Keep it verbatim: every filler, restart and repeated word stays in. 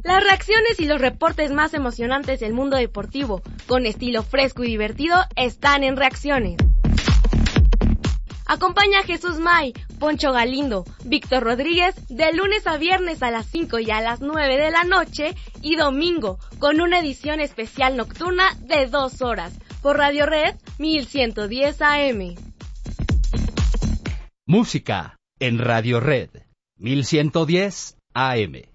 Las reacciones y los reportes más emocionantes del mundo deportivo, con estilo fresco y divertido, están en Reacciones. Acompaña a Jesús May, Poncho Galindo, Víctor Rodríguez de lunes a viernes a las cinco y a las nueve de la noche y domingo con una edición especial nocturna de dos horas por Radio Red mil ciento diez A M. Música en Radio Red mil ciento diez A M.